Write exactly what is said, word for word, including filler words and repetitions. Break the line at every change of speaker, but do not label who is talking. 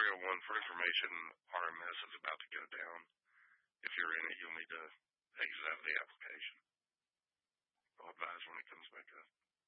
three oh one for information, R M S is about to go down. If you're in it, you'll need to exit out of the application. I'll advise when it comes back up.